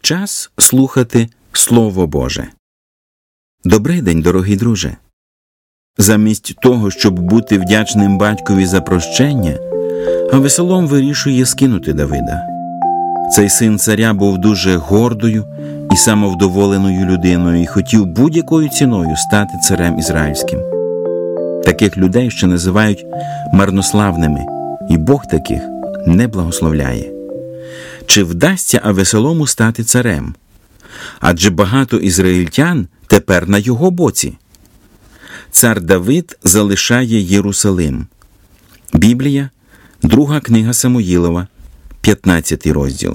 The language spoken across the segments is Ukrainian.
Час слухати Слово Боже. Добрий день, дорогий друже. Замість того, щоб бути вдячним батькові за прощення, Авесолом вирішує скинути Давида. Цей син царя був дуже гордою і самовдоволеною людиною і хотів будь-якою ціною стати царем ізраїльським. Таких людей ще називають марнославними, і Бог таких не благословляє. Чи вдасться Авесолому стати царем? Адже багато ізраїльтян тепер на його боці. Цар Давид залишає Єрусалим. Біблія, 2 книга Самуїлова, 15 розділ.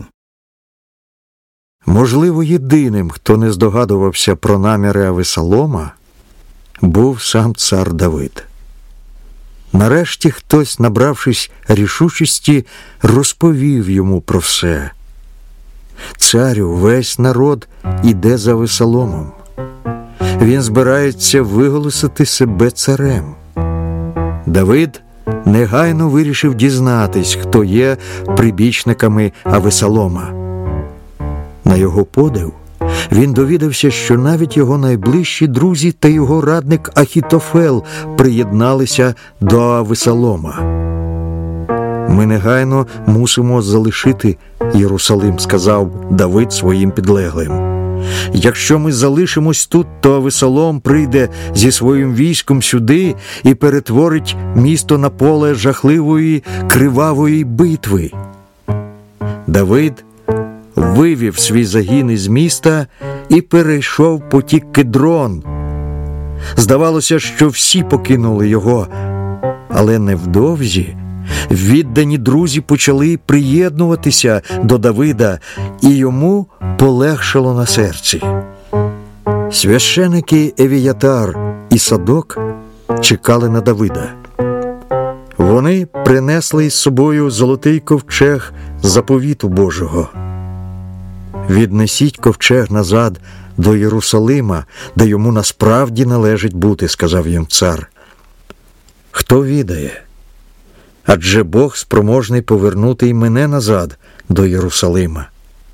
Можливо, єдиним, хто не здогадувався про наміри Авесолома, був сам цар Давид. Нарешті хтось, набравшись рішучості, розповів йому про все. Царю, весь народ іде за Авесоломом. Він збирається виголосити себе царем. Давид негайно вирішив дізнатись, хто є прибічниками Авесолома. На його подив, він довідався, що навіть його найближчі друзі та його радник Ахітофел приєдналися до Авесолома. «Ми негайно мусимо залишити Єрусалим», – сказав Давид своїм підлеглим. «Якщо ми залишимось тут, то Авесолом прийде зі своїм військом сюди і перетворить місто на поле жахливої кривавої битви». Давид вивів свій загін із міста і перейшов потік Кедрон. Здавалося, що всі покинули його, але невдовзі віддані друзі почали приєднуватися до Давида, і йому полегшало на серці. Священики Евіятар і Садок чекали на Давида. Вони принесли із собою золотий ковчег заповіту Божого. «Віднесіть ковчег назад до Єрусалима, де йому насправді належить бути», – сказав їм цар. «Хто відає? Адже Бог спроможний повернути й мене назад до Єрусалима».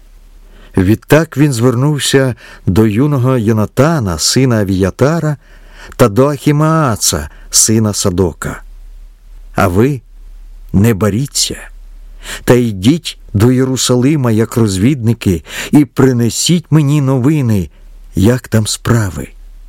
Відтак він звернувся до юного Йонатана, сина Авіятара, та до Ахімааца, сина Садока. «А ви не боріться, та йдіть до Єрусалима як розвідники і принесіть мені новини, як там справи».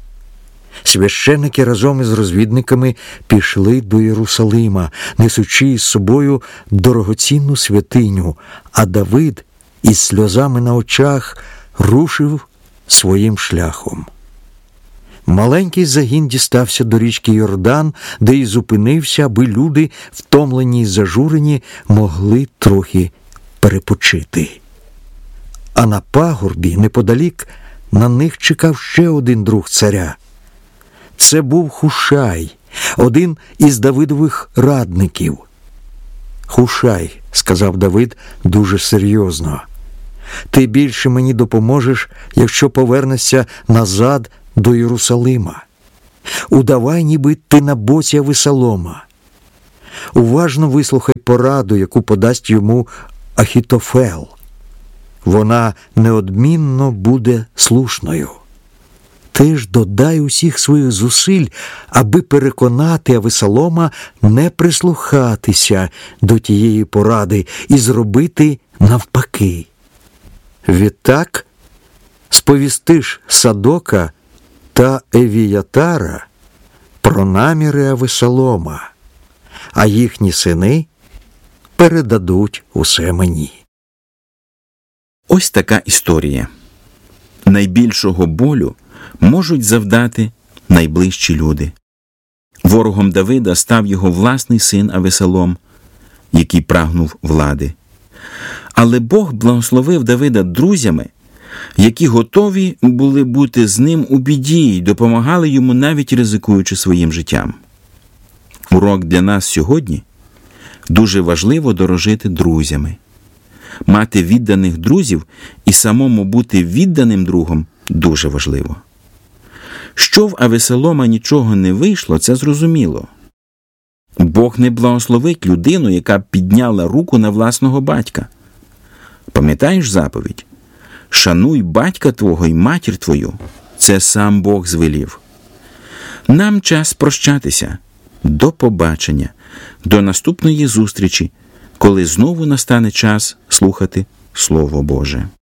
Священники разом із розвідниками пішли до Єрусалима, несучи із собою дорогоцінну святиню, а Давид із сльозами на очах рушив своїм шляхом. Маленький загін дістався до річки Йордан, де й зупинився, аби люди, втомлені й зажурені, могли трохи перепочити. А на пагорбі, неподалік, на них чекав ще один друг царя. Це був Хушай, один із Давидових радників. «Хушай», – сказав Давид дуже серйозно, – «ти більше мені допоможеш, якщо повернешся назад до Єрусалима. Удавай, ніби ти на боці Авесолома. Уважно вислухай пораду, яку подасть йому Ахітофел. Вона неодмінно буде слушною. Ти ж додай усіх своїх зусиль, аби переконати Авесолома не прислухатися до тієї поради і зробити навпаки. Відтак сповістиш Садока та Евіятара про наміри Авесолома, а їхні сини передадуть усе мені». Ось така історія. Найбільшого болю можуть завдати найближчі люди. Ворогом Давида став його власний син Авесолом, який прагнув влади. Але Бог благословив Давида друзями, які готові були бути з ним у біді й допомагали йому, навіть ризикуючи своїм життям. Урок для нас сьогодні – дуже важливо дорожити друзями. Мати відданих друзів і самому бути відданим другом дуже важливо. Що в Авесолома нічого не вийшло, це зрозуміло. Бог не благословить людину, яка підняла руку на власного батька. Пам'ятаєш заповідь? «Шануй батька твого й матір твою» – це сам Бог звелів. Нам час прощатися. До побачення, до наступної зустрічі, коли знову настане час слухати Слово Боже.